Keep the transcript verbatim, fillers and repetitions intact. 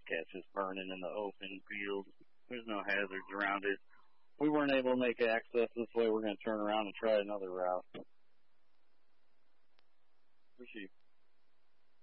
catch us burning in the open field. There's no hazards around it. We weren't able to make access this way. We're going to turn around and try another route. Appreciate you.